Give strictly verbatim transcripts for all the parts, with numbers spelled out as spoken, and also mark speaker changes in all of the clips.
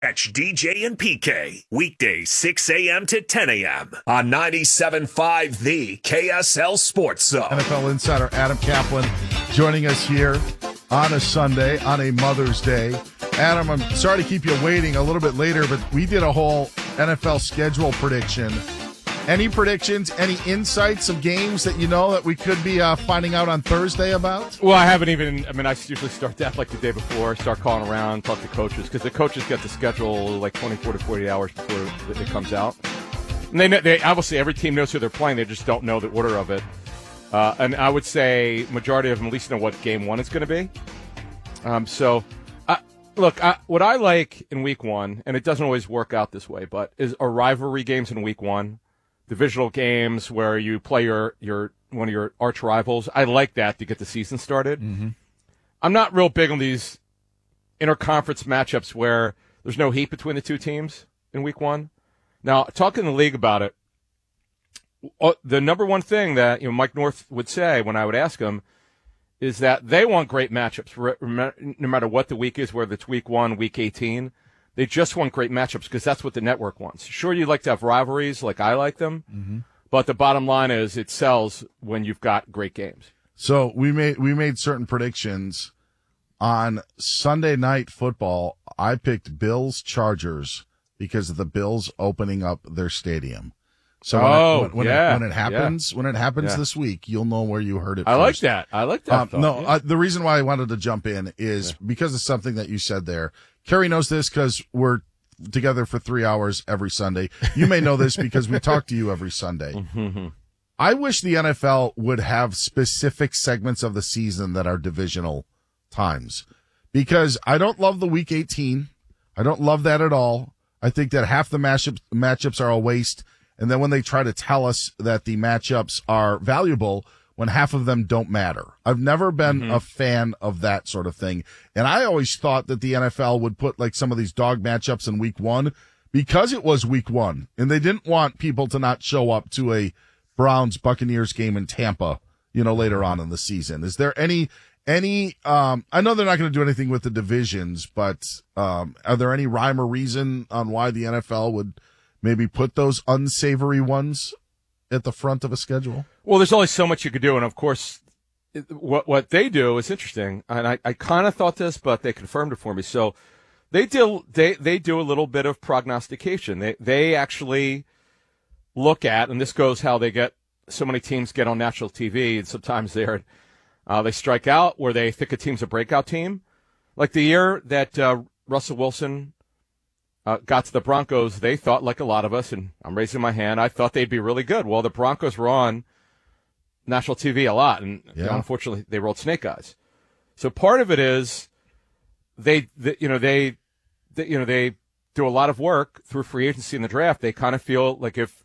Speaker 1: Catch D J and P K weekdays six a.m. to ten a.m. on ninety-seven point five The K S L Sports Zone.
Speaker 2: N F L insider Adam Kaplan joining us here on a Sunday, on a Mother's Day. Adam, I'm sorry to keep you waiting a little bit later, but we did a whole N F L schedule prediction. Any predictions, any insights of games that you know that we could be uh, finding out on Thursday about?
Speaker 3: Well, I haven't even, I mean, I usually start that like the day before, start calling around, talk to coaches, because the coaches get the schedule like twenty-four to forty-eight hours before it comes out. And they, they obviously, every team knows who they're playing, they just don't know the order of it. Uh, and I would say majority of them at least know what game one is going to be. Um, so, uh, look, I, what I like in week one, and it doesn't always work out this way, but is are rivalry games in week one. Divisional games where you play your, your one of your arch rivals. I like that to get the season started.
Speaker 2: Mm-hmm.
Speaker 3: I'm not real big on these interconference matchups where there's no heat between the two teams in week one. Now, talking to the league about it, the number one thing that you know Mike North would say when I would ask him is that they want great matchups, no matter what the week is, whether it's week one, week eighteen. They just want great matchups because that's what the network wants. Sure, you like to have rivalries like I like them,
Speaker 2: mm-hmm.
Speaker 3: but the bottom line is it sells when you've got great games.
Speaker 2: So we made we made certain predictions on Sunday Night Football. I picked Bills Chargers because of the Bills opening up their stadium. So when,
Speaker 3: oh,
Speaker 2: it, when, when,
Speaker 3: yeah,
Speaker 2: it, when it happens,
Speaker 3: yeah.
Speaker 2: when it happens
Speaker 3: yeah.
Speaker 2: this week, you'll know where you heard it.
Speaker 3: I
Speaker 2: first.
Speaker 3: like that. I like that.
Speaker 2: Um,
Speaker 3: thought,
Speaker 2: no,
Speaker 3: yeah.
Speaker 2: uh, the reason why I wanted to jump in is yeah. because of something that you said there. Kerry knows this because we're together for three hours every Sunday. You may know this because we talk to you every Sunday.
Speaker 3: Mm-hmm.
Speaker 2: I wish the N F L would have specific segments of the season that are divisional times because I don't love the week eighteen. I don't love that at all. I think that half the matchups, matchups are a waste. And then when they try to tell us that the matchups are valuable, when half of them don't matter. I've never been
Speaker 3: mm-hmm.
Speaker 2: a fan of that sort of thing. And I always thought that the N F L would put like some of these dog matchups in week one because it was week one and they didn't want people to not show up to a Browns Buccaneers game in Tampa, you know, later on in the season. Is there any, any, um, I know they're not going to do anything with the divisions, but, um, are there any rhyme or reason on why the N F L would maybe put those unsavory ones at the front of a schedule?
Speaker 3: Well, there's only so much you could do, and of course, what what they do is interesting. And I, I kind of thought this, but they confirmed it for me. So they do they they do a little bit of prognostication. They they actually look at, and this goes how they get so many teams get on national T V, and sometimes they're uh, they strike out where they think a team's a breakout team. Like the year that uh, Russell Wilson Uh, got to the Broncos, they thought, like a lot of us, and I'm raising my hand, I thought they'd be really good. Well, the Broncos were on national T V a lot, and
Speaker 2: yeah.
Speaker 3: you know, unfortunately, they rolled snake eyes. So part of it is they, they you know, they, they, you know, they do a lot of work through free agency in the draft. They kind of feel like if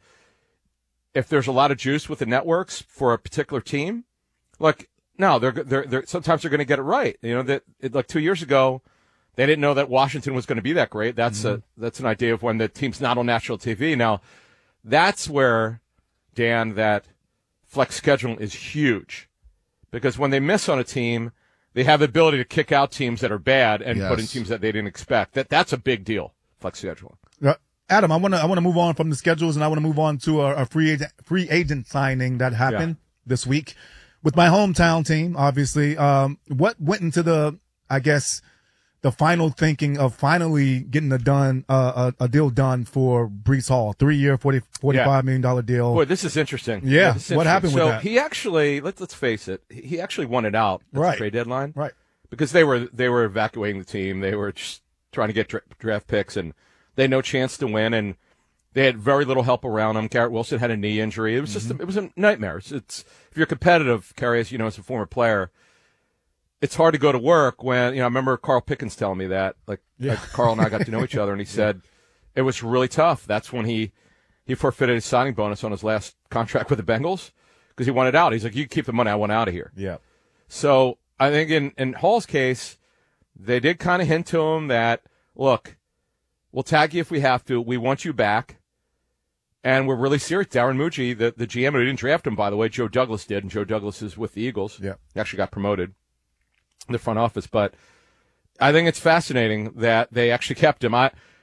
Speaker 3: if there's a lot of juice with the networks for a particular team, like no, they're they're, they're sometimes they're going to get it right. You know that it, like two years ago. They didn't know that Washington was going to be that great. That's mm-hmm. a that's an idea of when the team's not on national T V. Now, that's where, Dan, that flex scheduling is huge. Because when they miss on a team, they have the ability to kick out teams that are bad and
Speaker 2: yes.
Speaker 3: put in teams that they didn't expect. That That's a big deal, flex scheduling.
Speaker 4: Uh, Adam, I want to I want to move on from the schedules, and I want to move on to a, a free agent, free agent signing that happened yeah. this week with my hometown team, obviously. Um, what went into the, I guess, the final thinking of finally getting a done uh, a, a deal done for Breece Hall, three year, forty forty-five yeah. million dollar deal.
Speaker 3: Boy, this is interesting.
Speaker 4: Yeah,
Speaker 3: yeah this is
Speaker 4: what happened
Speaker 3: so
Speaker 4: with that?
Speaker 3: So he actually let's let's face it, he actually won it out at
Speaker 4: right.
Speaker 3: the trade deadline,
Speaker 4: right?
Speaker 3: Because they were they were evacuating the team, they were just trying to get dra- draft picks, and they had no chance to win, and they had very little help around them. Garrett Wilson had a knee injury. It was just mm-hmm. a, it was a nightmare. It's, it's if you're competitive, Kerry, as you know, as a former player. It's hard to go to work when, you know, I remember Carl Pickens telling me that, like,
Speaker 4: yeah.
Speaker 3: like Carl and I got to know each other, and he said it was really tough. That's when he, he forfeited his signing bonus on his last contract with the Bengals because he wanted out. He's like, you keep the money, I want out of here.
Speaker 4: Yeah.
Speaker 3: So I think in, in Hall's case, they did kind of hint to him that, look, we'll tag you if we have to. We want you back. And we're really serious. Darren Mucci, the, the G M, who didn't draft him, by the way, Joe Douglas did, and Joe Douglas is with the Eagles.
Speaker 4: Yeah.
Speaker 3: He actually got promoted. The front office, but I think it's fascinating that they actually kept him. I,